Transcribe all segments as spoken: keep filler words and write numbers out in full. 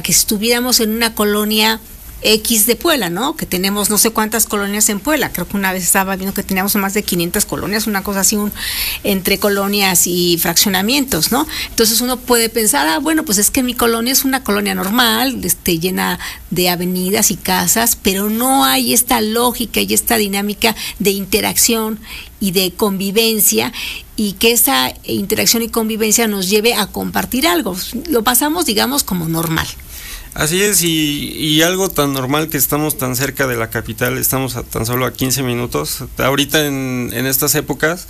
que estuviéramos en una colonia X de Puebla, ¿no? Que tenemos no sé cuántas colonias en Puebla. Creo que una vez estaba viendo que teníamos más de quinientas colonias, una cosa así, un, entre colonias y fraccionamientos, ¿no? Entonces uno puede pensar, ah, bueno, pues es que mi colonia es una colonia normal, este, llena de avenidas y casas, pero no hay esta lógica y esta dinámica de interacción y de convivencia, y que esa interacción y convivencia nos lleve a compartir algo. Lo pasamos, digamos, como normal. Así es, y, y algo tan normal que estamos tan cerca de la capital, estamos a tan solo a quince minutos. Ahorita en, en estas épocas,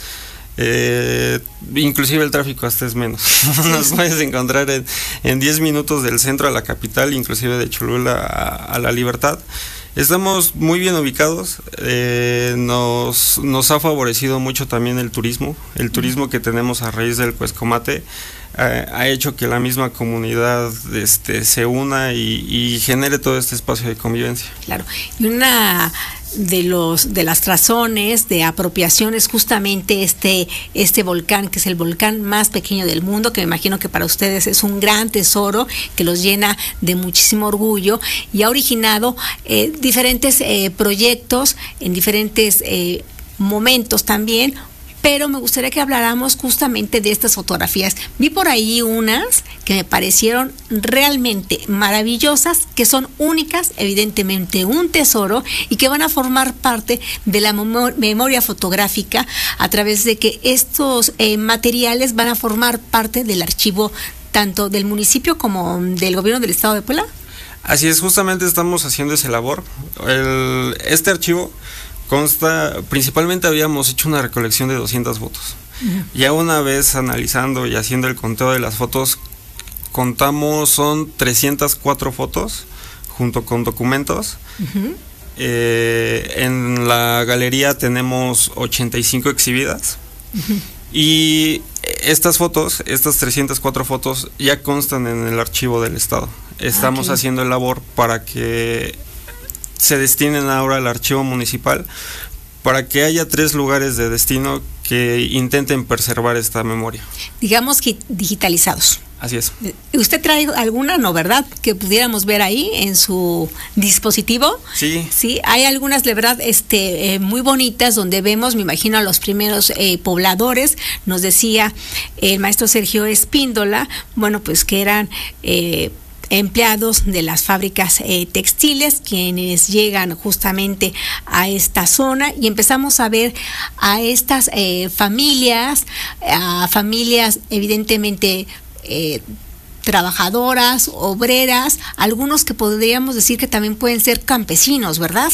eh, inclusive el tráfico hasta es menos. Nos puedes encontrar en, en diez minutos del centro a la capital, inclusive de Cholula a, a La Libertad. Estamos muy bien ubicados, eh, nos, nos ha favorecido mucho también el turismo, el turismo que tenemos a raíz del Cuescomate. Eh, ha hecho que la misma comunidad este, se una y, y genere todo este espacio de convivencia. Claro, y una de los de las razones de apropiación es justamente este este volcán, que es el volcán más pequeño del mundo, que me imagino que para ustedes es un gran tesoro que los llena de muchísimo orgullo, y ha originado eh, diferentes eh, proyectos en diferentes eh, momentos también. Pero me gustaría que habláramos justamente de estas fotografías. Vi por ahí unas que me parecieron realmente maravillosas, que son únicas, evidentemente un tesoro, y que van a formar parte de la memoria fotográfica, a través de que estos eh, materiales van a formar parte del archivo tanto del municipio como del gobierno del estado de Puebla. Así es, justamente estamos haciendo esa labor. El, este archivo consta, principalmente habíamos hecho una recolección de doscientas fotos. Uh-huh. Ya una vez analizando y haciendo el conteo de las fotos, contamos, son trescientas cuatro fotos, junto con documentos. Uh-huh. Eh, en la galería tenemos ochenta y cinco exhibidas. Uh-huh. Y estas fotos, estas trescientas cuatro fotos, ya constan en el archivo del estado. Estamos okay. haciendo el labor para que se destinen ahora al archivo municipal, para que haya tres lugares de destino que intenten preservar esta memoria. Digamos que digitalizados. Así es. ¿Usted trae alguna, no, verdad, que pudiéramos ver ahí en su dispositivo? Sí. Sí, hay algunas, de verdad, este, eh, muy bonitas, donde vemos, me imagino, a los primeros eh, pobladores. Nos decía el maestro Sergio Espíndola, bueno, pues que eran Eh, empleados de las fábricas eh, textiles, quienes llegan justamente a esta zona, y empezamos a ver a estas eh, familias, a familias evidentemente eh, trabajadoras, obreras, algunos que podríamos decir que también pueden ser campesinos, ¿verdad?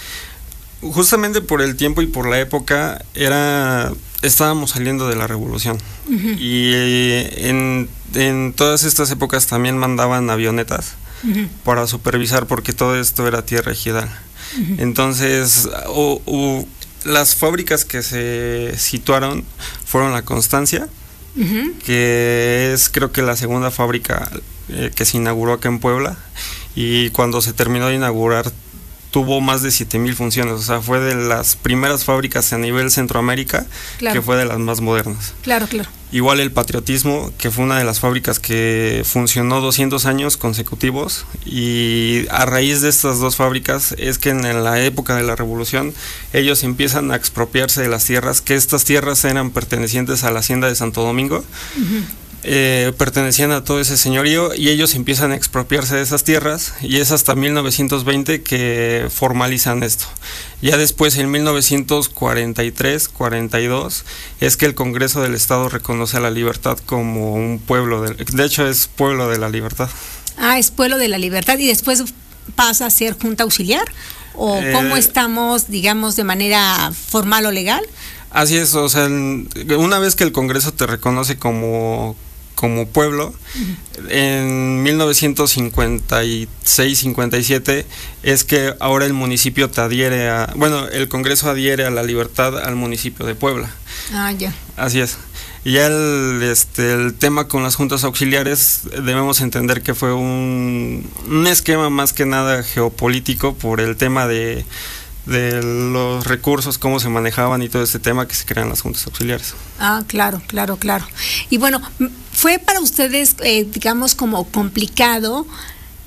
Justamente por el tiempo y por la época, era estábamos saliendo de la revolución. Uh-huh. Y eh, en, en todas estas épocas también mandaban avionetas uh-huh. para supervisar, porque todo esto era tierra ejidal. Uh-huh. Entonces, o, o, las fábricas que se situaron fueron La Constancia, uh-huh. que es creo que la segunda fábrica eh, que se inauguró acá en Puebla, y cuando se terminó de inaugurar tuvo más de siete mil funciones, o sea, fue de las primeras fábricas a nivel Centroamérica, claro. que fue de las más modernas. Claro, claro. Igual el Patriotismo, que fue una de las fábricas que funcionó doscientos años consecutivos, y a raíz de estas dos fábricas es que en la época de la Revolución ellos empiezan a expropiarse de las tierras, que estas tierras eran pertenecientes a la Hacienda de Santo Domingo. Uh-huh. Eh, pertenecían a todo ese señorío, y ellos empiezan a expropiarse de esas tierras, y es hasta mil novecientos veinte que formalizan esto. Ya después, en mil novecientos cuarenta y tres, cuarenta y dos, es que el Congreso del Estado reconoce a La Libertad como un pueblo, de, de hecho es pueblo de la libertad. Ah, es pueblo de la libertad, y después pasa a ser junta auxiliar, o eh, ¿cómo estamos, digamos, de manera formal o legal? Así es, o sea, una vez que el Congreso te reconoce como como pueblo, uh-huh. en mil novecientos cincuenta y seis, cincuenta y siete es que ahora el municipio te adhiere a, bueno, el Congreso adhiere a La Libertad al municipio de Puebla. Ah, ya. Así es. Y ya el, este, el tema con las juntas auxiliares, debemos entender que fue un, un esquema más que nada geopolítico, por el tema de de los recursos, cómo se manejaban y todo este tema, que se crean las juntas auxiliares. Ah, claro, claro, claro. Y bueno, ¿fue para ustedes, eh, digamos, como complicado